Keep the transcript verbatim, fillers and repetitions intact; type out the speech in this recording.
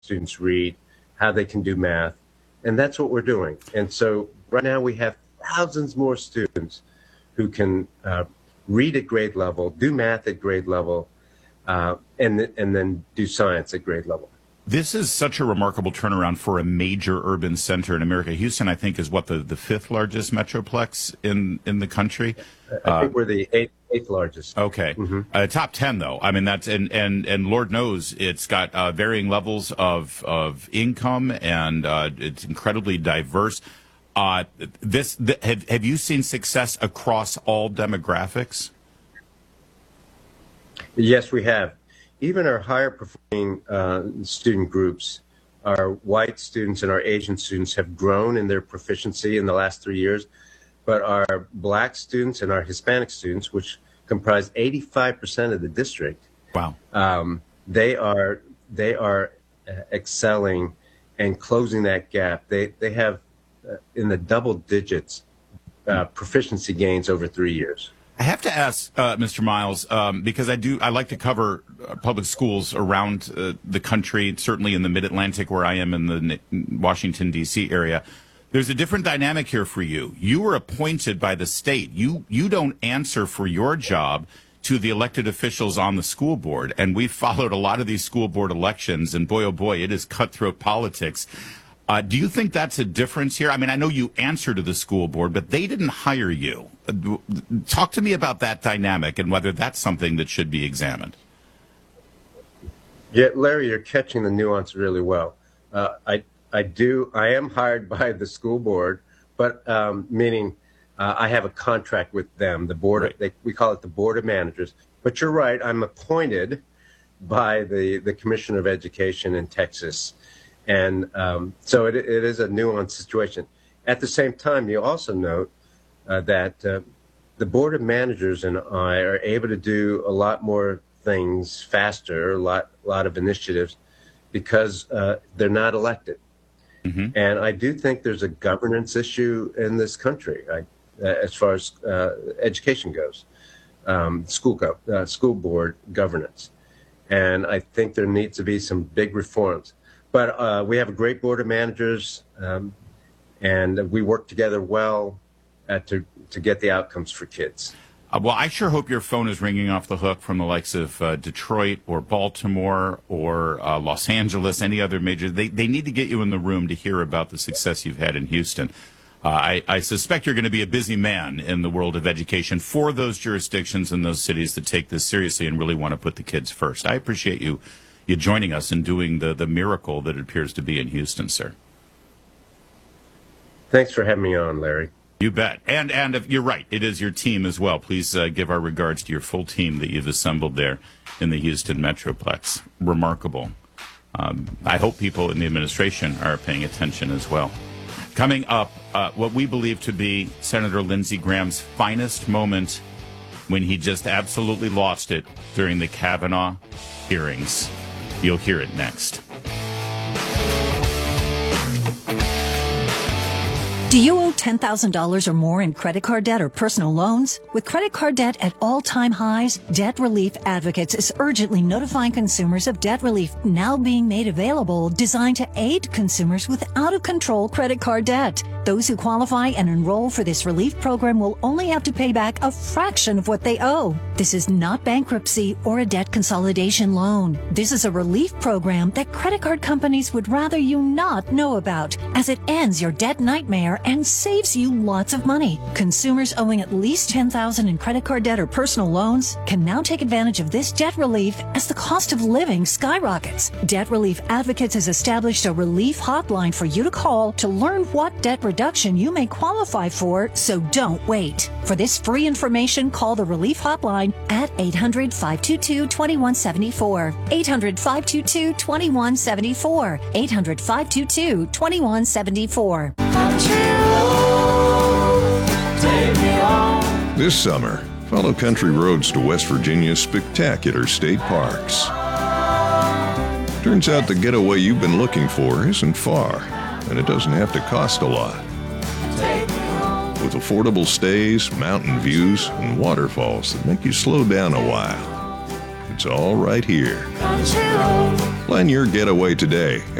students read, how they can do math, and that's what we're doing. And so right now we have thousands more students who can uh, read at grade level, do math at grade level, uh, and, and then do science at grade level. This is such a remarkable turnaround for a major urban center in America. Houston, I think, is what, the, the fifth largest metroplex in, in the country? I think uh, we're the eighth, eighth largest. Okay. Mm-hmm. Uh, top ten, though. I mean, that's, and, and, and Lord knows it's got uh, varying levels of, of income, and uh, it's incredibly diverse. Uh, this, th- have, have you seen success across all demographics? Yes, we have. Even our higher performing uh, student groups, our white students and our Asian students, have grown in their proficiency in the last three years. But our black students and our Hispanic students, which comprise eighty-five percent of the district, wow, um, they are they are uh, excelling and closing that gap. They they have uh, in the double digits uh, proficiency gains over three years. I have to ask, uh, Mister Miles, um, because I do, I like to cover uh, public schools around uh, the country, certainly in the Mid-Atlantic, where I am in the Washington, D C area. There's a different dynamic here for you. You were appointed by the state. You, you don't answer for your job to the elected officials on the school board. And we've followed a lot of these school board elections, and boy, oh boy, it is cutthroat politics. Uh, do you think that's a difference here? I mean, I know you answer to the school board, but they didn't hire you. Uh, talk to me about that dynamic and whether that's something that should be examined. Yeah, Larry, you're catching the nuance really well. Uh, I I do. I am hired by the school board, but um, meaning uh, I have a contract with them. The board, right. they, we call it the Board of Managers. But you're right. I'm appointed by the the Commissioner of Education in Texas. And um, so it, it is a nuanced situation. At the same time, you also note uh, that uh, the Board of Managers and I are able to do a lot more things faster, a lot, a lot of initiatives, because uh, they're not elected. Mm-hmm. And I do think there's a governance issue in this country, I, uh, as far as uh, education goes, um, school go, uh, school board governance. And I think there needs to be some big reforms. But uh, we have a great board of managers, um, and we work together well uh, to to get the outcomes for kids. Uh, well, I sure hope your phone is ringing off the hook from the likes of uh, Detroit or Baltimore or uh, Los Angeles, any other major. They they need to get you in the room to hear about the success you've had in Houston. Uh, I, I suspect you're going to be a busy man in the world of education for those jurisdictions and those cities that take this seriously and really want to put the kids first. I appreciate you. You joining us and doing the, the miracle that it appears to be in Houston, sir. Thanks for having me on, Larry. You bet. And and if you're right, it is your team as well. Please uh, give our regards to your full team that you've assembled there in the Houston Metroplex. Remarkable. Um, I hope people in the administration are paying attention as well. Coming up, uh, what we believe to be Senator Lindsey Graham's finest moment when he just absolutely lost it during the Kavanaugh hearings. You'll hear it next. Do you owe ten thousand dollars or more in credit card debt or personal loans? With credit card debt at all-time highs, Debt Relief Advocates is urgently notifying consumers of debt relief now being made available, designed to aid consumers with out-of-control credit card debt. Those who qualify and enroll for this relief program will only have to pay back a fraction of what they owe. This is not bankruptcy or a debt consolidation loan. This is a relief program that credit card companies would rather you not know about, as it ends your debt nightmare and saves you lots of money. Consumers owing at least ten thousand dollars in credit card debt or personal loans can now take advantage of this debt relief as the cost of living skyrockets. Debt Relief Advocates has established a relief hotline for you to call to learn what debt reduction you may qualify for, so don't wait. For this free information, call the relief hotline at eight hundred, five two two, two one seven four. eight hundred, five two two, two one seven four. eight hundred, five two two, two one seven four. This summer, follow country roads to West Virginia's spectacular state parks. Turns out the getaway you've been looking for isn't far, and it doesn't have to cost a lot. With affordable stays, mountain views, and waterfalls that make you slow down a while. It's all right here. Plan your getaway today